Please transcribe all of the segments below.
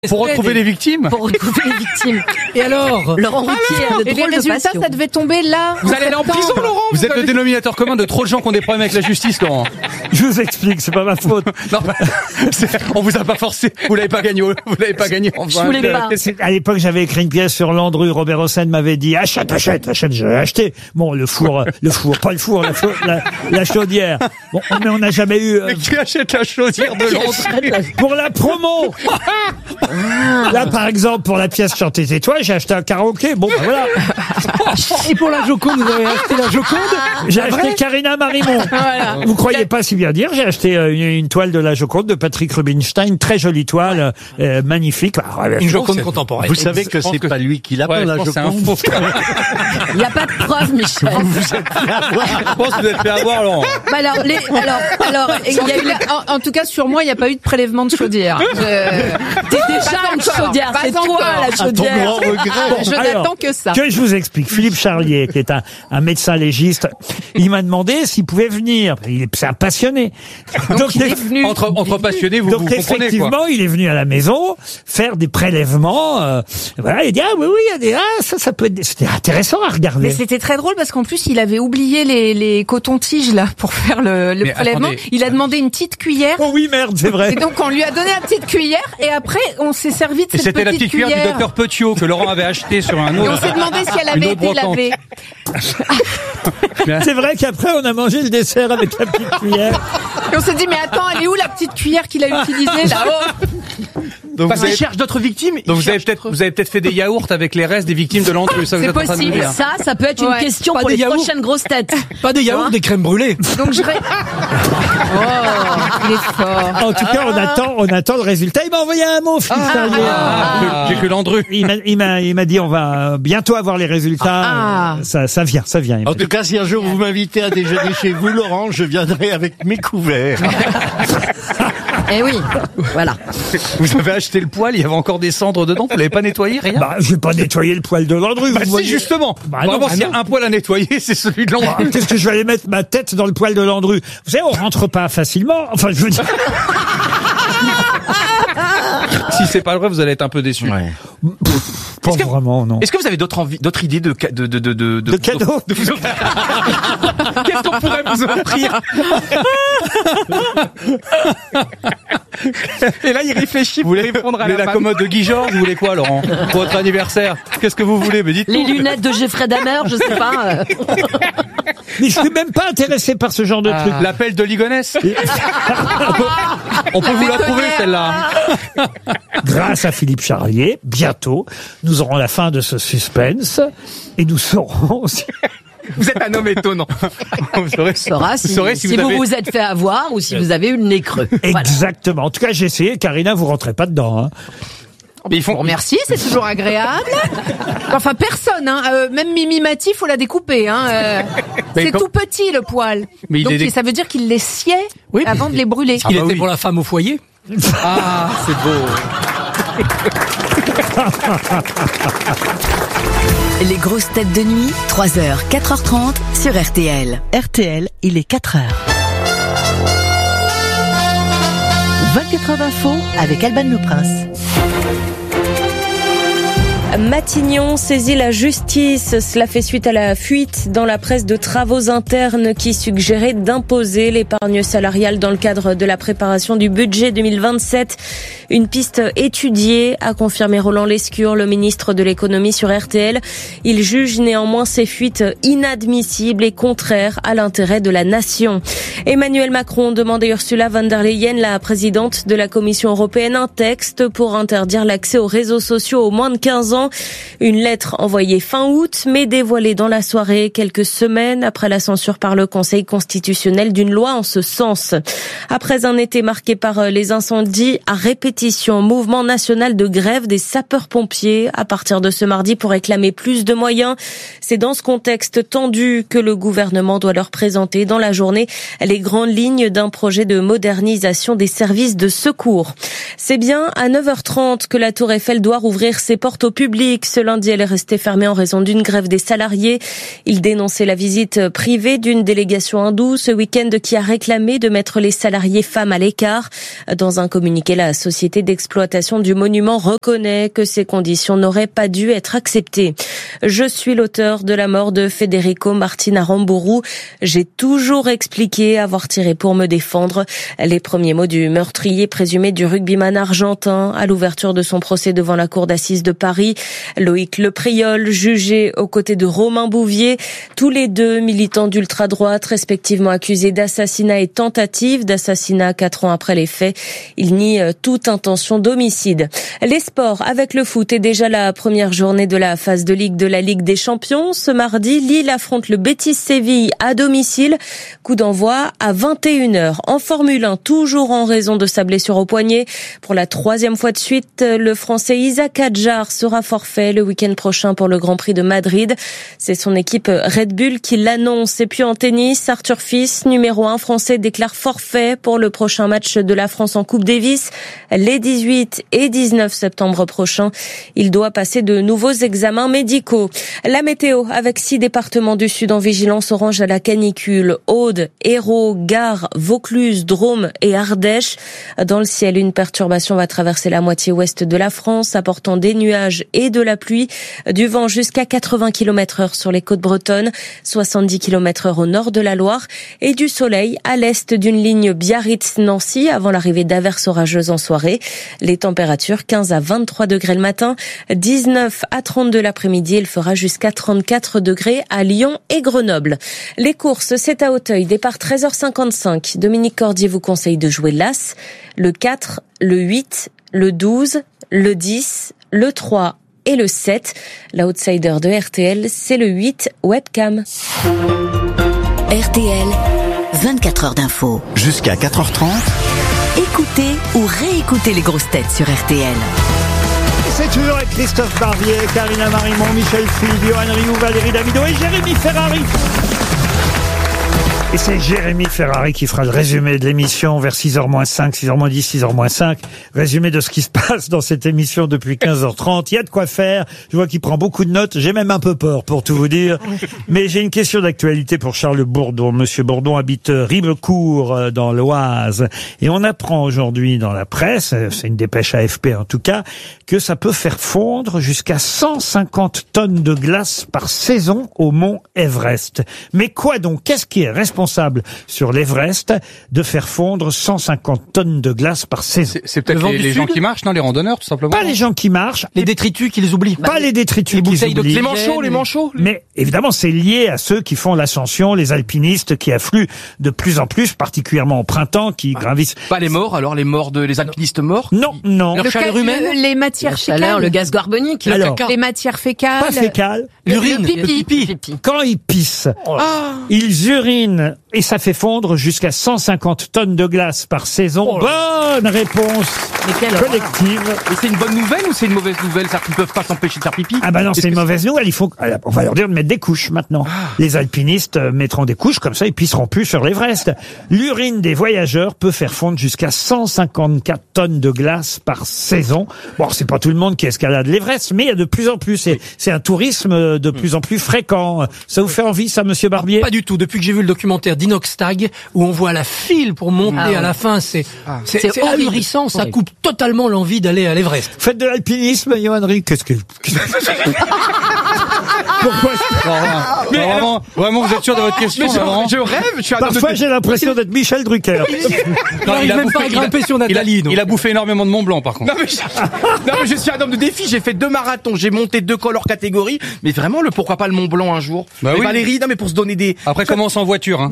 Pour retrouver les victimes. Pour retrouver les victimes. Et alors Laurent Ruquier a de Et les drôles de résultats, passion. ça devait tomber là. Vous allez aller en prison, Laurent. Vous êtes le dénominateur commun de trop de gens qui ont des problèmes avec la justice, Laurent. Je vous explique, c'est pas ma faute. Non, on vous a pas forcé. Vous l'avez pas gagné. Vous l'avez pas gagné. Je voulais pas. À l'époque, j'avais écrit une pièce sur Landru. Robert Hossein m'avait dit achète. J'avais acheté. Bon, le four, pas le four, la chaudière. Bon, mais on n'a jamais eu. Mais qui achète la chaudière de Landru Pour la promo. Là, par exemple, pour la pièce Chanter tes toi, j'ai acheté un karaoké. Bon, ben voilà. Et pour la Joconde, vous avez acheté la Joconde? J'ai acheté Karina Marimon. Voilà. Vous croyez pas si bien dire, j'ai acheté une toile de la Joconde de Patrick Rubinstein, très jolie toile, magnifique. Une Joconde contemporaine. Vous savez que c'est pas lui qui l'a peint, la Joconde. Il n'y a pas de preuve, Michel. Je pense que vous êtes fait avoir, Laurent. Bah alors, il y a eu en tout cas, sur moi, il n'y a pas eu de prélèvement de chaudière. T'es déjà une chaudière, c'est toi la Ton chaudière. grand regret. Je Alors, n'attends que ça. Que je vous explique. Philippe Charlier, qui est un médecin légiste, il m'a demandé s'il pouvait venir. C'est un passionné. Donc, il est venu. Entre passionnés, vous comprenez, effectivement, quoi. il est venu à la maison faire des prélèvements. Voilà, il dit oui, il y a ça peut être. C'était intéressant à regarder. Mais c'était très drôle parce qu'en plus, il avait oublié les cotons-tiges là pour faire le Mais prélèvement. attendez. Il a demandé une petite cuillère. Oh oui, merde, c'est vrai. Et donc on lui a donné la petite cuillère et après on s'est servi de Et cette c'était la petite petite cuillère du docteur Petiot que Laurent avait acheté sur un Et on autre. s'est demandé si elle Une avait eau été brocante. lavée. C'est vrai qu'après, on a mangé le dessert avec la petite cuillère. Et on s'est dit mais attends, elle est où la petite cuillère qu'il a utilisée là-haut? Donc Parce vous qu'il avez, cherche d'autres victimes. donc vous avez peut-être fait des yaourts avec les restes des victimes de Landru. Ça vous C'est êtes en train de possible. me dire. Ça peut être une Ouais. question Pas pour des les yaourts. prochaines grosses têtes. Pas des yaourts, des crèmes brûlées. Donc je il est fort. En tout cas, on attend le résultat. Il m'a envoyé un mot, Philippe Charlier. J'ai cru Landru. Il m'a dit on va bientôt avoir les résultats. Ah. Ça vient. En tout cas, si un jour vous m'invitez à déjeuner chez vous, Laurent, je viendrai avec mes couverts. Eh oui, voilà. Vous avez acheté le poêle, il y avait encore des cendres dedans. Vous l'avez pas nettoyé, rien. Bah, je vais pas nettoyer le poil de Landru. Bah vous si, voyez. justement. Bah Vraiment, non, s'il y a un poil à nettoyer, c'est celui de Landru. Qu'est-ce que je vais aller mettre ma tête dans le poil de Landru? Vous savez, on rentre pas facilement. Enfin, je veux dire. Si c'est pas vrai, vous allez être un peu déçu. Ouais. Pas vraiment, non. Est-ce que vous avez d'autres idées de De cadeaux. Qu'est-ce qu'on pourrait vous offrir? Et là, il réfléchit Vous pour voulez répondre à la femme. commode de Guy Georges? Vous voulez quoi, Laurent? Pour votre anniversaire? Qu'est-ce que vous voulez? Me dites. Les lunettes de Jeffrey Dahmer, je sais pas. Mais je suis même pas intéressé par ce genre de truc. L'appel de Ligonesse? On peut vous la prouver, celle-là. Grâce à Philippe Charlier, bientôt, nous aurons la fin de ce suspense et nous saurons aussi. Vous êtes un homme étonnant. Vous saurez Saura si, vous saurez si vous avez... vous êtes fait avoir ou si vous avez eu le nez creux. Voilà. Exactement. En tout cas, j'ai essayé. Karina, vous rentrez pas dedans. Hein. Mais ils font... Merci, c'est toujours agréable. Enfin, personne, hein. Même Mimi Mati, faut la découper, hein. Mais C'est comme- tout petit, le poil. Mais il Donc, est- ça veut dire qu'il les sciait Oui, avant de les brûler. Il bah était oui. pour la femme au foyer. Ah, c'est beau. Les grosses têtes de nuit, 3h, 4h30 sur RTL. RTL, il est 4h. 24 heures d'info avec Alban Le Prince. Matignon saisit la justice. Cela fait suite à la fuite dans la presse de travaux internes qui suggérait d'imposer l'épargne salariale dans le cadre de la préparation du budget 2027. Une piste étudiée, a confirmé Roland Lescure, le ministre de l'économie sur RTL. Il juge néanmoins ces fuites inadmissibles et contraires à l'intérêt de la nation. Emmanuel Macron demande à Ursula von der Leyen, la présidente de la Commission européenne, un texte pour interdire l'accès aux réseaux sociaux aux moins de 15 ans. Une lettre envoyée fin août, mais dévoilée dans la soirée, quelques semaines après la censure par le Conseil constitutionnel d'une loi en ce sens. Après un été marqué par les incendies à répétition, mouvement national de grève des sapeurs-pompiers à partir de ce mardi pour réclamer plus de moyens. C'est dans ce contexte tendu que le gouvernement doit leur présenter dans la journée les grandes lignes d'un projet de modernisation des services de secours. C'est bien à 9h30 que la Tour Eiffel doit rouvrir ses portes au public. République. Ce lundi, elle est restée fermée en raison d'une grève des salariés. Il dénonçait la visite privée d'une délégation hindoue ce week-end qui a réclamé de mettre les salariés femmes à l'écart. Dans un communiqué, la société d'exploitation du monument reconnaît que ces conditions n'auraient pas dû être acceptées. Je suis l'auteur de la mort de Federico Martin Aramburu. J'ai toujours expliqué avoir tiré pour me défendre. Les premiers mots du meurtrier présumé du rugbyman argentin à l'ouverture de son procès devant la cour d'assises de Paris. Loïc Lepriol, jugé aux côtés de Romain Bouvier, tous les deux militants d'ultra-droite, respectivement accusés d'assassinat et tentative d'assassinat 4 ans après les faits. Ils nient toute intention d'homicide. Les sports avec le foot et déjà la première journée de la phase de Ligue de la Ligue des Champions. Ce mardi, Lille affronte le Betis Séville à domicile. Coup d'envoi à 21h. En Formule 1, toujours en raison de sa blessure au poignet. Pour la 3e fois de suite, le Français Isaac Hadjar sera forfait le week-end prochain pour le Grand Prix de Madrid. C'est son équipe Red Bull qui l'annonce. Et puis en tennis, Arthur Fils, numéro 1 français, déclare forfait pour le prochain match de la France en Coupe Davis. Les 18 et 19 septembre prochains, il doit passer de nouveaux examens médicaux. La météo avec 6 départements du Sud en vigilance orange à la canicule. Aude, Hérault, Gare, Vaucluse, Drôme et Ardèche. Dans le ciel, une perturbation va traverser la moitié ouest de la France, apportant des nuages et de la pluie. Du vent jusqu'à 80 km/h sur les côtes bretonnes, 70 km/h au nord de la Loire et du soleil à l'est d'une ligne Biarritz-Nancy avant l'arrivée d'averses orageuses en soirée. Les températures 15 à 23 degrés le matin, 19 à 32 l'après-midi. Il fera jusqu'à 34 degrés à Lyon et Grenoble. Les courses, c'est à Auteuil, départ 13h55. Dominique Cordier vous conseille de jouer l'As, le 4, le 8, le 12, le 10, le 3 et le 7. L'outsider de RTL, c'est le 8 Webcam. RTL, 24 heures d'info. Jusqu'à 4h30. Écoutez ou réécoutez les grosses têtes sur RTL. C'est toujours avec Christophe Barbier, Karina Marimont, Michel Philippe, Johan Rioux, Valérie Damido et Jérémy Ferrari. Et c'est Jérémy Ferrari qui fera le résumé de l'émission vers 6h-5, 6h-10, 6h-5. Résumé de ce qui se passe dans cette émission depuis 15h30. Il y a de quoi faire. Je vois qu'il prend beaucoup de notes. J'ai même un peu peur pour tout vous dire. Mais j'ai une question d'actualité pour Charles Bourdon. Monsieur Bourdon habite Ribecourt dans l'Oise. Et on apprend aujourd'hui dans la presse, c'est une dépêche AFP en tout cas, que ça peut faire fondre jusqu'à 150 tonnes de glace par saison au mont Everest. Mais quoi donc? Qu'est-ce qui est responsable sur l'Everest de faire fondre 150 tonnes de glace par saison? C'est peut-être les gens qui marchent, non? Les randonneurs, tout simplement? Pas les gens qui marchent. Les détritus qui les oublient. Pas les détritus les qui bouteilles oublient. Les manchots. Mais évidemment, c'est lié à ceux qui font l'ascension, les alpinistes qui affluent de plus en plus, particulièrement au printemps, qui gravissent. Pas les morts, alors les alpinistes morts? Non. Leur chaleur humaine? Les matières fécales. Le gaz carbonique. Alors, Les matières fécales. pas fécales. L'urine, Le pipi. Quand ils pissent, ils urinent et ça fait fondre jusqu'à 150 tonnes de glace par saison. Bonne réponse collective. Et c'est une bonne nouvelle ou c'est une mauvaise nouvelle? C'est-à-dire qu'ils ne peuvent pas s'empêcher de faire pipi? Ah bah non, c'est une mauvaise nouvelle. On va leur dire de mettre des couches maintenant. Les alpinistes mettront des couches, comme ça ils pisseront plus sur l'Everest. L'urine des voyageurs peut faire fondre jusqu'à 154 tonnes de glace par saison. Bon, c'est pas tout le monde qui escalade l'Everest, mais il y a de plus en plus. C'est un tourisme de plus en plus fréquent. Ça vous fait envie, ça, monsieur Barbier? Pas du tout. Depuis que j'ai vu le documentaire d'Inoxtag, où on voit la file pour monter à la fin, c'est ahurissant. Ça coupe totalement l'envie d'aller à l'Everest. Faites de l'alpinisme, Johan Rioux. Pourquoi? Mais vraiment, vous êtes sûr de votre question? Je rêve, Parfois, j'ai l'impression d'être Michel Drucker. Il n'arrive même pas à grimper sur Nathalie. Il a bouffé énormément de Mont Blanc, par contre. Non mais je suis un homme de défi, j'ai fait 2 marathons, j'ai monté 2 cols hors catégorie, mais vraiment pourquoi pas le Mont Blanc un jour? Bah oui. Valérie, non mais pour se donner des... Après, commence en voiture, hein.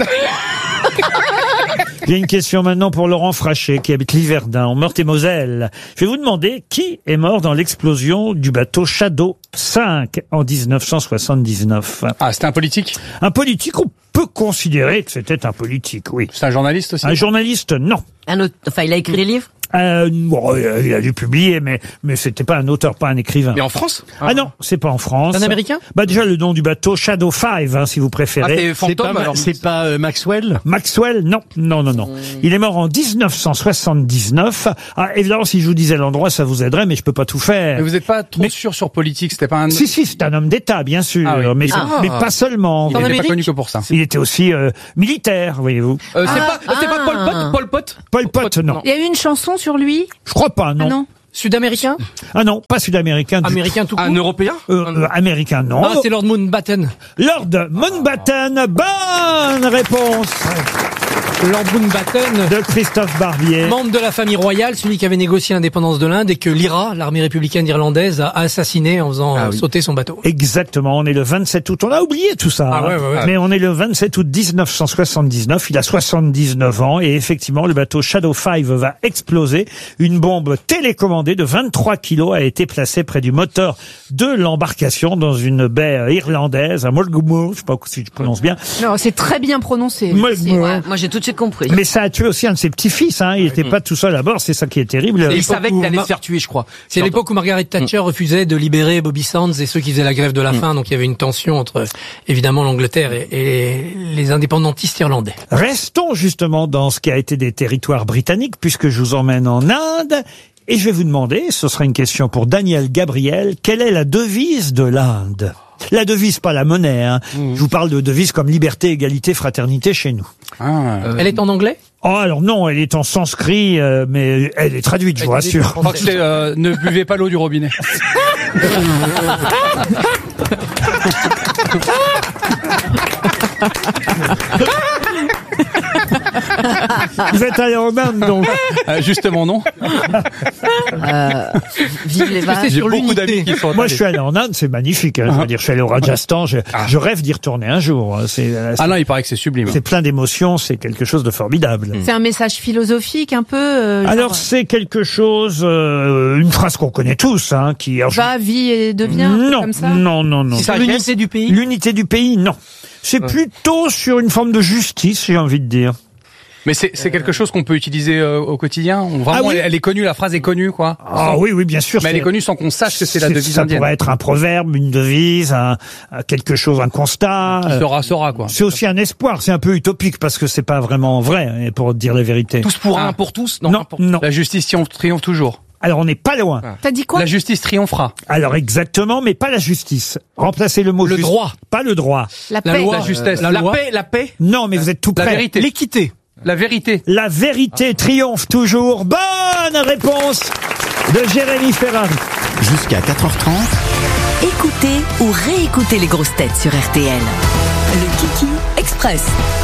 J'ai une question maintenant pour Laurent Frachet, qui habite Liverdun, en Meurthe-et-Moselle. Je vais vous demander qui est mort dans l'explosion du bateau Shadow 5 en 1979. Ah, c'était un politique? Un politique, on peut considérer que c'était un politique, oui. C'est un journaliste aussi? Un journaliste, non. Il a écrit des livres? Bon, il a dû publier, mais c'était pas un auteur, pas un écrivain. Mais en France? Ah non, c'est pas en France. Un Américain? Bah déjà le nom du bateau, Shadow 5, hein, si vous préférez. C'est Fantôme, alors. C'est pas Maxwell? Maxwell, non. Il est mort en 1979. Ah, évidemment, si je vous disais l'endroit, ça vous aiderait, mais je peux pas tout faire. Mais vous n'êtes pas trop sûr sur politique, c'était pas un... Si, c'est un homme d'État, bien sûr, Ah oui. mais pas seulement. Il n'était pas connu que pour ça. Il était aussi militaire, voyez-vous. C'est pas Pol Pot? Pol Pot, non. Il y a eu une chanson sur lui? Je crois pas, non. Ah non. Sud-américain? Ah non, pas sud-américain. Américain tout court? Un Européen? Américain, non. Ah, c'est Lord Mountbatten. Lord Mountbatten, bonne réponse Lord Mountbatten, de Christophe Barbier. membre de la famille royale, celui qui avait négocié l'indépendance de l'Inde et que l'IRA, l'armée républicaine irlandaise, a assassiné en faisant sauter son bateau. Exactement, on est le 27 août. On a oublié tout ça. Ah ouais. Mais on est le 27 août 1979. Il a 79 ans et effectivement, le bateau Shadow 5 va exploser. Une bombe télécommandée de 23 kilos a été placée près du moteur de l'embarcation dans une baie irlandaise, à Mulgrew, je sais pas si je prononce bien. Non, c'est très bien prononcé. Moi, j'ai tout de suite compris. Mais ça a tué aussi un de ses petits-fils, hein. Il était pas tout seul à bord, c'est ça qui est terrible. Il savait qu'il allait se faire tuer, je crois. C'est l'époque où Margaret Thatcher refusait de libérer Bobby Sands et ceux qui faisaient la grève de la faim, donc il y avait une tension entre, évidemment, l'Angleterre et les indépendantistes irlandais. Restons justement dans ce qui a été des territoires britanniques, puisque je vous emmène en Inde. Et je vais vous demander, ce sera une question pour Daniel Gabriel, quelle est la devise de l'Inde? La devise, pas la monnaie, hein. Je vous parle de devise comme liberté, égalité, fraternité chez nous. Elle est en anglais? Oh, alors non, elle est en sanskrit, mais elle est traduite, je vous rassure. Je crois que c'est ne buvez pas l'eau du robinet. Vous êtes allé en Inde, donc. Justement, non. Vive les vaches. J'ai beaucoup d'amis qui sont Moi, je suis allé en Inde, c'est magnifique. Hein, je veux dire, je suis allé au Rajasthan. Je rêve d'y retourner un jour. Hein. Ah non, il paraît que c'est sublime. C'est plein d'émotions, c'est quelque chose de formidable. C'est un message philosophique un peu. Alors c'est quelque chose, une phrase qu'on connaît tous, hein, qui va, vit et devient. Non, comme ça. non. C'est l'unité du pays. L'unité du pays, non. C'est plutôt sur une forme de justice, j'ai envie de dire. Mais c'est quelque chose qu'on peut utiliser au quotidien. Vraiment, oui. elle est connue, la phrase est connue, quoi. Ah oui, bien sûr. Mais elle est connue sans qu'on sache que c'est la devise ça indienne. Ça pourrait être un proverbe, une devise, quelque chose, un constat. Qui sera, quoi. C'est aussi un espoir. C'est un peu utopique parce que c'est pas vraiment vrai, pour dire la vérité. Tous pour un, pour tous? Non. La justice triomphe toujours. Alors on n'est pas loin. T'as dit quoi? La justice triomphera. Alors exactement, mais pas la justice. Remplacez le mot le droit. Pas le droit. La paix. Loi, la justesse. La paix. Non, mais vous êtes tout près. La vérité. L'équité. La vérité. La vérité triomphe toujours. Bonne réponse de Jérémy Ferrari. Jusqu'à 4h30. Écoutez ou réécoutez les grosses têtes sur RTL. Le Kiki Express.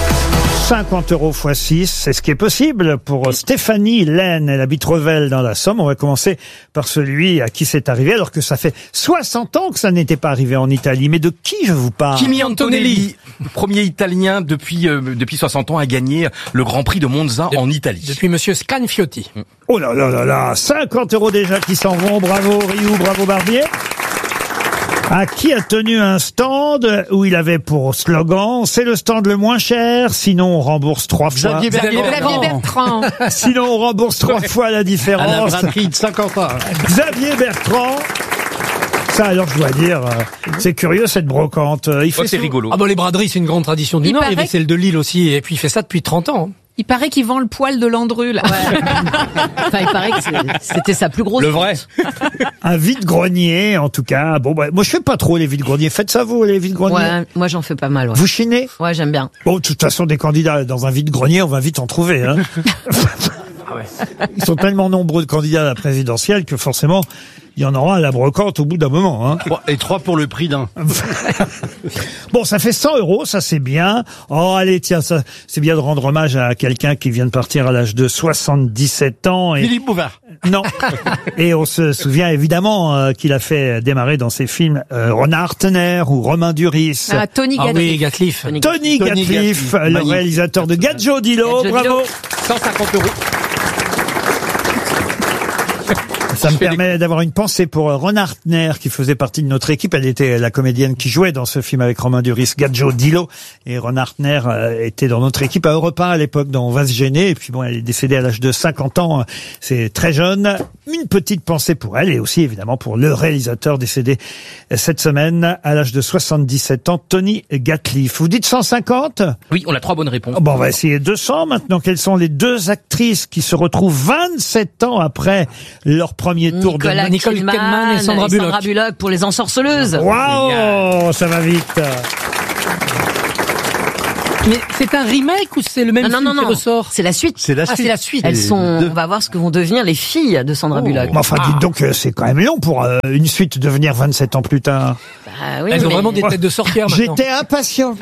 50 € x 6, c'est ce qui est possible pour Stéphanie Laine. Elle habite Revel dans la Somme. On va commencer par celui à qui c'est arrivé, alors que ça fait 60 ans que ça n'était pas arrivé en Italie. Mais de qui je vous parle? Kimi Antonelli, premier Italien depuis 60 ans à gagner le Grand Prix de Monza en Italie. Depuis Monsieur Scanfiotti. Oh là là là là, 50 € déjà qui s'en vont. Bravo Rioux, bravo Barbier. À qui a tenu un stand où il avait pour slogan « C'est le stand le moins cher, sinon on rembourse 3 fois. » Xavier Bertrand. Sinon on rembourse 3 fois la différence. À la braderie de Saint-Quentin. Xavier Bertrand. Ça, alors, je dois dire, c'est curieux, cette brocante. C'est rigolo. Ah bon, les braderies, c'est une grande tradition du Nord. Il y avait celle de Lille aussi, et puis il fait ça depuis 30 ans. Il paraît qu'il vend le poil de Landru, là. Ouais. Enfin, il paraît que c'était sa plus grosse. Le vrai. Un vide-grenier, en tout cas. Bon, bah, moi, je fais pas trop les vide-greniers. Faites ça, vous, les vide-greniers? Ouais, moi, j'en fais pas mal, ouais. Vous chinez? Ouais, j'aime bien. Bon, de toute façon, des candidats dans un vide-grenier, on va vite en trouver, hein. Ils sont tellement nombreux de candidats à la présidentielle que forcément, il y en aura à la brocante au bout d'un moment, hein. Et 3 pour le prix d'un. Bon, ça fait 100 €, ça c'est bien. Oh, allez, tiens, ça, c'est bien de rendre hommage à quelqu'un qui vient de partir à l'âge de 77 ans. Et... Philippe Bouvard. Non. Et on se souvient évidemment qu'il a fait démarrer dans ses films Renard Tenner ou Romain Duris. Ah, Tony Gatliff. Oui, Gatliff. Tony Gatliff, le réalisateur de Gadjo Dilo. Bravo. 150 €. Ça me permet d'avoir une pensée pour Ron Hartner, qui faisait partie de notre équipe. Elle était la comédienne qui jouait dans ce film avec Romain Duris, Gadjo Dilo. Et Ron Hartner était dans notre équipe à Europe 1 à l'époque, dans On va se gêner. Et puis bon, elle est décédée à l'âge de 50 ans. C'est très jeune. Une petite pensée pour elle et aussi évidemment pour le réalisateur décédé cette semaine à l'âge de 77 ans, Tony Gatliff. Vous dites 150 ? Oui, on a 3 bonnes réponses. Bon, on va essayer 200 maintenant. Quelles sont les 2 actrices qui se retrouvent 27 ans après leur premier tour de Nicole Kidman et Sandra Bullock pour Les Ensorceleuses. Waouh, ça va vite. Mais c'est un remake ou c'est le même film qui ressort? C'est la suite. C'est la suite. C'est la suite. Elles sont, on va voir ce que vont devenir les filles de Sandra Bullock. Mais enfin, dites donc, c'est quand même long pour une suite devenir 27 ans plus tard. Bah, oui, elles ont vraiment des têtes de sorcières maintenant. J'étais impatient.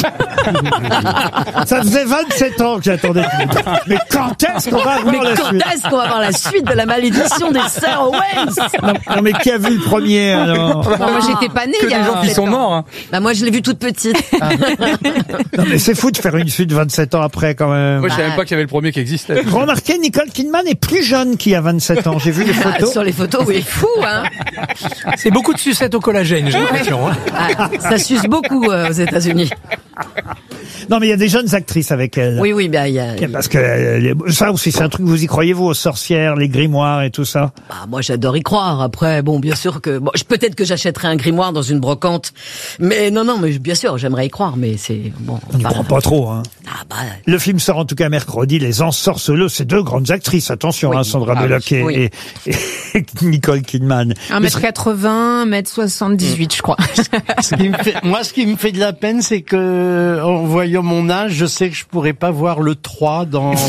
Ça faisait 27 ans que j'attendais. Mais quand est-ce qu'on va avoir la suite? Quand est-ce qu'on va avoir la suite de la malédiction des sœurs Owens? Non, mais qui a vu le premier, alors? Non, moi, j'étais pas née. Que des gens qui sont morts. Hein. Bah, moi, je l'ai vu toute petite. Non, mais c'est fou de faire une suite 27 ans après, quand même. Moi, je savais même pas qu'il y avait le premier qui existait. Remarquez, Nicole Kidman est plus jeune qu'il y a 27 ans. J'ai vu les photos. Sur les photos, oui. Fou, hein. C'est beaucoup de sucettes au collagène, j'ai l'impression. Hein. Ah, ça suce beaucoup aux États-Unis. Non, mais il y a des jeunes actrices avec elle. Oui, oui, bah, il y a... Parce que ça aussi, c'est un truc, vous y croyez, vous, aux sorcières, les grimoires et tout ça? Bah, moi, j'adore y croire. Après, bon, bien sûr que... Bon, peut-être que j'achèterais un grimoire dans une brocante. Mais non, mais bien sûr, j'aimerais y croire, mais c'est... Bon, on n'y croit pas trop, hein. Ah, bah... Le film sort en tout cas mercredi, Les Ensorceleux. C'est 2 grandes actrices, attention, oui. hein, Sandra Bullock et Nicole Kidman. 1m80, 1m78, je crois. Ce qui me fait de la peine, c'est que, en voyant mon âge, je sais que je pourrais pas voir le 3 dans... On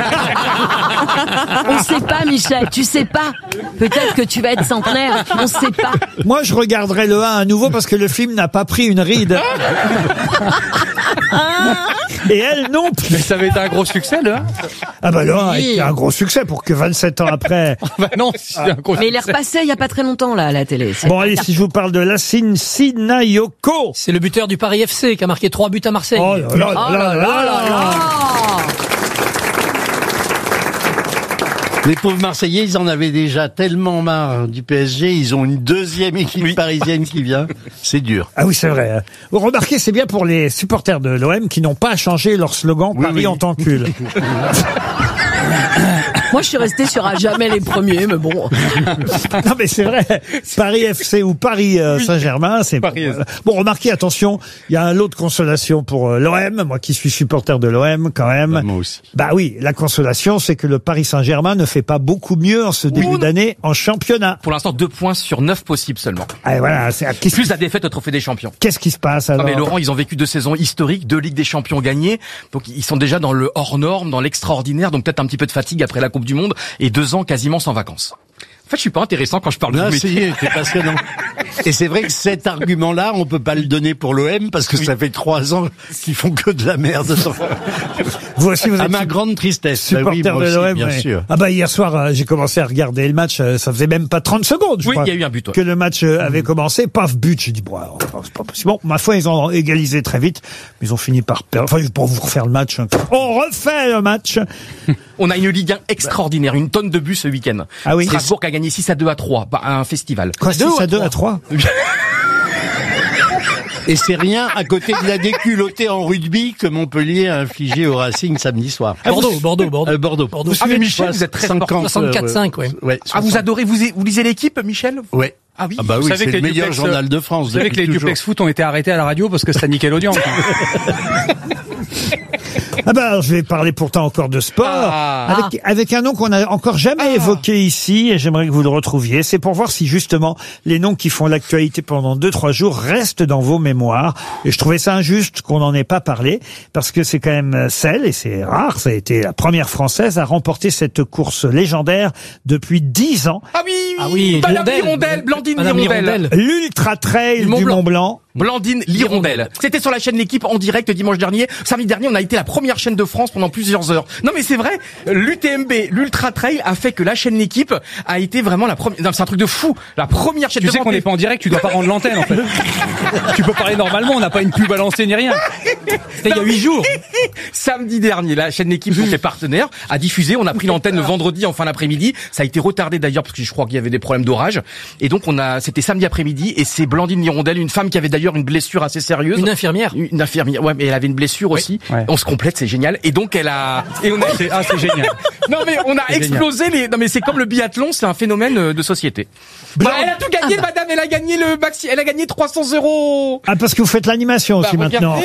sait pas, Michel, tu sais pas. Peut-être que tu vas être centenaire, on sait pas. Moi, je regarderai le 1 à nouveau parce que le film n'a pas pris une ride. Et elle non plus. Mais ça avait été un gros succès, le 1. Ah bah le 1 a été un gros succès pour que 27 ans après... Bah non, c'est un gros Mais il est repassé il y a pas très longtemps, là, à la télé. Bon, allez, si je vous parle de Lassine Sinayoko. C'est le buteur du Paris FC qui a marqué 3 buts à Marseille. Oh là là là là là. Les pauvres Marseillais, ils en avaient déjà tellement marre du PSG, ils ont une deuxième équipe parisienne qui vient. C'est dur. Ah oui, c'est vrai. Vous remarquez, c'est bien pour les supporters de l'OM qui n'ont pas changé leur slogan Paris en t'encule. Moi, je suis resté sur à jamais les premiers, mais bon. Non, mais c'est vrai. Paris FC ou Paris Saint-Germain, c'est Paris. Bon, remarquez, attention, il y a un lot de consolation pour l'OM. Moi qui suis supporter de l'OM, quand même. Bah, moi aussi. Bah oui, la consolation, c'est que le Paris Saint-Germain ne fait pas beaucoup mieux en ce début d'année en championnat. Pour l'instant, 2 points sur 9 possibles seulement. Ah, voilà, Plus la défaite au Trophée des Champions. Qu'est-ce qui se passe alors? Ah mais Laurent, ils ont vécu 2 saisons historiques, 2 Ligues des Champions gagnées, donc ils sont déjà dans le hors norme, dans l'extraordinaire, donc peut-être un petit peu de fatigue après la Coupe du Monde et 2 ans quasiment sans vacances. En fait, je suis pas intéressant quand je parle de Non, métier. c'est passionnant. Et c'est vrai que cet argument-là, on peut pas le donner pour l'OM parce que ça fait 3 ans qu'ils font que de la merde. Vous aussi, vous êtes à ma grande tristesse. supporter bah oui, de l'OM, bien sûr. Ah bah hier soir, j'ai commencé à regarder le match. Ça faisait même pas 30 secondes. Je Oui, crois, il y a eu un but. Ouais. Que le match avait commencé, paf, but. J'ai dit bon, alors, c'est pas possible. Bon, ma foi, ils ont égalisé très vite, mais ils ont fini par perdre. Enfin, pour vous refaire le match. On refait le match. On a une Ligue 1 extraordinaire, une tonne de buts ce week-end. Ah oui. Strasbourg qui a gagné 6-2 à 3, un festival. Quoi, 6-2 à 3? Et c'est rien à côté de la déculottée en rugby que Montpellier a infligé au Racing samedi soir. Bordeaux. Bordeaux. Ah mais Michel, vous êtes très fort. 64-5, ouais. Ouais, Ah, vous adorez, vous lisez l'équipe, Michel? Ouais. Ah oui. Ah bah oui, savez c'est que le les meilleur duplex, journal de France. Vous savez que les depuis duplex foot ont été arrêtés à la radio parce que ça niquait l'audience. Ah bah, je vais parler pourtant encore de sport, avec un nom qu'on n'a encore jamais évoqué ici, et j'aimerais que vous le retrouviez. C'est pour voir si justement les noms qui font l'actualité pendant 2-3 jours restent dans vos mémoires. Et je trouvais ça injuste qu'on n'en ait pas parlé, parce que c'est quand même celle, et c'est rare, ça a été la première Française à remporter cette course légendaire depuis 10 ans. Ah oui, Ah oui, Madame Hirondelle. Hirondelle, Blandine Madame Hirondelle. Hirondelle. L'Ultra Trail du Mont Blanc. Blandine Lirondelle. C'était sur la chaîne L'équipe en direct dimanche dernier. Samedi dernier, on a été la première chaîne de France pendant plusieurs heures. Non mais c'est vrai, l'UTMB, l'Ultra Trail a fait que la chaîne L'équipe a été vraiment la première. Non, c'est un truc de fou. La première chaîne. Tu sais qu'on n'est pas en direct, tu dois pas rendre l'antenne en fait. Tu peux parler normalement, on n'a pas une pub à lancer ni rien. C'était il y a 8 jours. Samedi dernier, la chaîne L'équipe, dont est partenaire, a diffusé. On a pris l'antenne le vendredi en fin d'après-midi. Ça a été retardé d'ailleurs parce que je crois qu'il y avait des problèmes d'orage. Et donc c'était samedi après-midi et c'est Blandine Lirondelle, une femme qui avait d'ailleurs une blessure assez sérieuse. Une infirmière. Une infirmière. Ouais, mais elle avait une blessure aussi. Ouais. On se complète, c'est génial. Et donc elle a. Et on a. C'est génial. Non mais on a explosé les. Non mais c'est comme le biathlon, c'est un phénomène de société. Bah, elle a tout gagné, madame. Elle a gagné le maxi. Elle a gagné 300 €. Ah, parce que vous faites l'animation aussi maintenant.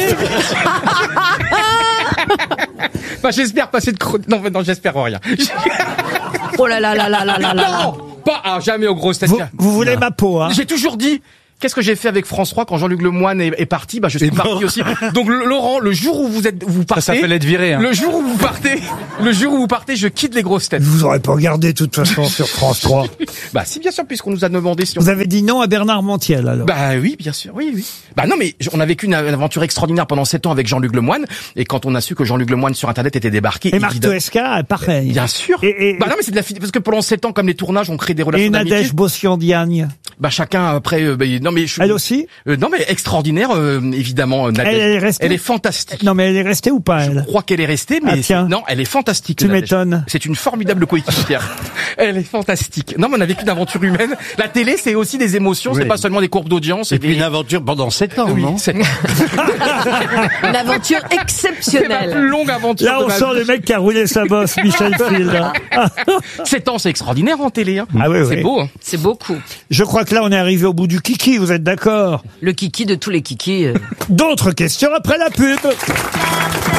Bah, j'espère passer de non, j'espère rien. Oh là là là là là là là. Non, pas jamais aux grosses têtes. Vous voulez ma peau, hein? J'ai toujours dit. Qu'est-ce que j'ai fait avec France 3 quand Jean-Luc Lemoyne est parti? Bah, je suis parti aussi. Donc, Laurent, le jour où vous partez. Ça s'appelle être viré, hein. Le jour où vous partez, je quitte les grosses têtes. Je vous aurais pas regardé, de toute façon, sur France 3. Bah, si, bien sûr, puisqu'on nous a demandé si on... Vous avez dit non à Bernard Montiel, alors? Bah, oui, bien sûr, oui. Bah, non, mais on a vécu une aventure extraordinaire pendant 7 ans avec Jean-Luc Lemoyne. Et quand on a su que Jean-Luc Lemoyne sur Internet était débarqué. Et Marc Toesca, pareil. Bien sûr. Bah, non, mais c'est parce que pendant 7 ans, comme les tournages, on crée des relations d'amitié. Et Nadège Bossian-Diagne. Bah, chacun après, non, mais elle aussi? Non mais extraordinaire évidemment Nadège. Elle est restée. Elle est fantastique. Non mais elle est restée ou pas elle? Je crois qu'elle est restée mais non, elle est fantastique. Tu m'étonnes. C'est une formidable coéquipière. Elle est fantastique. Non mais on a vécu une aventure humaine. La télé c'est aussi des émotions, c'est pas seulement des courbes d'audience. Et puis une aventure pendant 7 ans, non? Une aventure exceptionnelle. C'est la plus longue aventure. Là on sent le mec qui a roulé sa bosse, Michel Field. 7 ans c'est extraordinaire en télé. Hein. Ah oui, c'est beau. Hein. C'est beaucoup. Je crois que là on est arrivé au bout du kiki, vous êtes d'accord? Le kiki de tous les kikis. D'autres questions après la pub.